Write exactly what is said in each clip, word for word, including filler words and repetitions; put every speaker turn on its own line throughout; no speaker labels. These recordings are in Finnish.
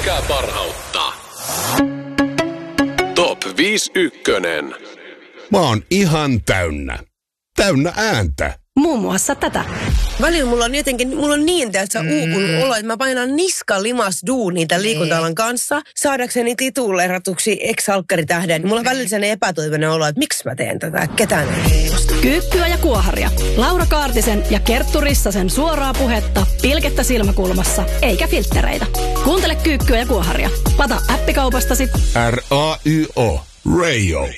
Pelkkää parhautta. Top viisi ykkönen.
Mä oon ihan täynnä. Täynnä ääntä.
Muun muassa tätä.
Välillä mulla on jotenkin, mulla on niin täältä uupunut olo, että mä painan niska limas duuniin tämän liikunta-alan kanssa, saadakseni tituleeratuksi ex-alkkaritähden. Mulla on välillä sellainen epätoivoinen olo, että miksi mä teen tätä, ketään ei kiinnosta.
Kyykkyä ja kuoharia. Laura Kaartisen ja Kerttu Rissasen suoraa puhetta, pilkettä silmäkulmassa, eikä filttereitä. Kuuntele Kyykkyä ja kuoharia. Lata appikaupastasi
R A Y O. Radio.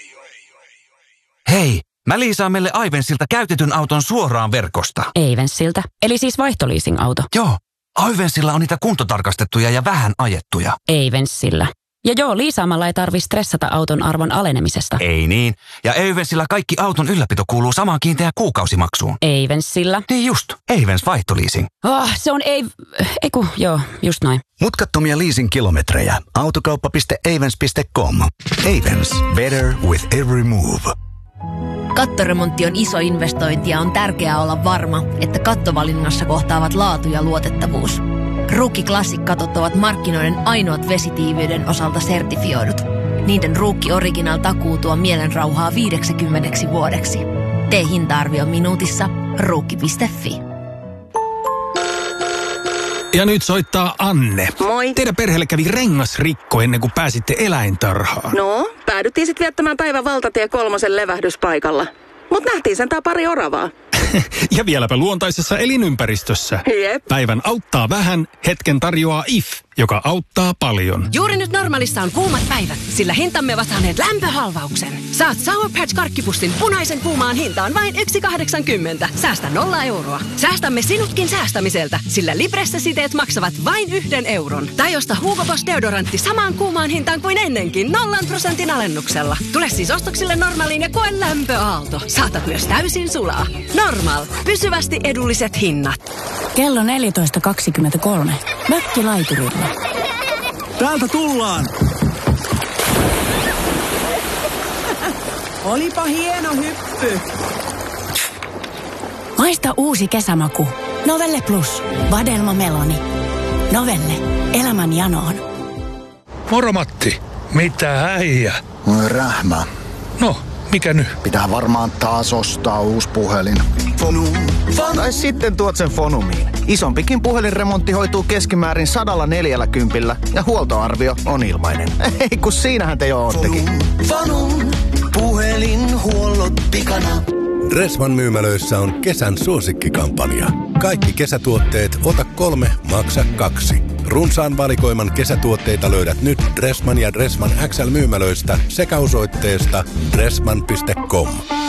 Hei, mä liisaan meille Aivensilta käytetyn auton suoraan verkosta.
Aivensilta? Eli siis vaihtoliising-auto?
Joo, Aivensilla on niitä kuntotarkastettuja ja vähän ajettuja.
Aivensillä. Ja joo, liisaamalla ei tarvi stressata auton arvon alenemisesta.
Ei niin. Ja Aivensillä kaikki auton ylläpito kuuluu samaan kiinteään kuukausimaksuun.
Aivensillä?
Niin just, Aivens vaihtoliising.
Oh, se on ei... Eiku, joo, just noin.
Mutkattomia leasing-kilometrejä. Autokauppa piste avens piste com. Avens. Better with every move.
Kattoremontti on iso investointi ja on tärkeää olla varma, että kattovalinnassa kohtaavat laatu ja luotettavuus. Rookie Classic-katot ovat markkinoiden ainoat vesitiiviyden osalta sertifioidut. Niiden Rookie Original takuu tuo mielenrauhaa viideksikymmeneksi vuodeksi. Tee hinta-arvio minuutissa. Rookie piste fi.
Ja nyt soittaa Anne.
Moi.
Teidän perheelle kävi rengasrikko ennen kuin pääsitte eläintarhaan.
No, päädyttiin sitten viettämään päivän valtatie kolmosen levähdyspaikalla. Mut nähtiin sentään pari oravaa.
Ja vieläpä luontaisessa elinympäristössä.
Jep.
Päivän auttaa vähän, hetken tarjoaa I F, joka auttaa paljon.
Juuri nyt Normaalissa on kuumat päivät, sillä hintamme ovat saaneet lämpöhalvauksen. Saat Sour Patch karkkipussin punaisen kuumaan hintaan vain yksi pilkku kahdeksankymmentä. Säästä nolla euroa. Säästämme sinutkin säästämiseltä, sillä Libressa-siteet maksavat vain yhden euron. Tai osta Hugo Boss deodorantti samaan kuumaan hintaan kuin ennenkin nollan prosentin alennuksella. Tule siis ostoksille Normaaliin ja koe lämpöaalto. Saatat myös täysin sulaa. Normal. Pysyvästi edulliset hinnat.
Kello neljätoista kaksikymmentäkolme. Mökkilaiturilla.
Täältä tullaan! Olipa hieno hyppy!
Maista uusi kesämaku. Novelle Plus. Vadelma Meloni. Novelle. Elämän janoon.
Moro Matti. Mitä äijä?
Rähmä.
No, mikä nyt?
Pitää varmaan taas ostaa uusi puhelin. Fonu. Tai sitten tuot sen Fonumiin. Isompikin puhelinremontti hoituu keskimäärin sadalla neljällä kympillä ja huoltoarvio on ilmainen. Ei kun siinähän te jo oottekin.
Fonum. Puhelinhuollot pikana.
Dressman myymälöissä on kesän suosikkikampanja. Kaikki kesätuotteet ota kolme, maksa kaksi. Runsaan valikoiman kesätuotteita löydät nyt Dressman ja Dressman X L myymälöistä sekä osoitteesta dressman piste com.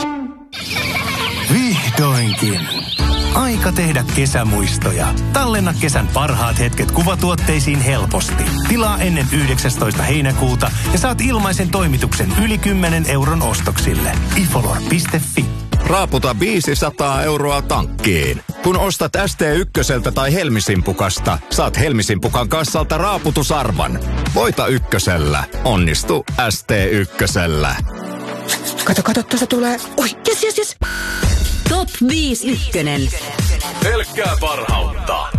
Vihdoinkin! Aika tehdä kesämuistoja. Tallenna kesän parhaat hetket kuvatuotteisiin helposti. Tilaa ennen yhdeksästoista heinäkuuta ja saat ilmaisen toimituksen yli kymmenen euron ostoksille. ifolor piste fi.
Raaputa viisisataa euroa tankkiin. Kun ostat S T ykköseltä tai Helmisimpukasta, saat Helmisimpukan kassalta raaputusarvan. Voita ykkösellä. Onnistu S T ykkösellä.
Kato, kato, tuossa tulee. Oi, jes, jes, jes.
Top viisi ykkönen.
Pelkkää parhautta.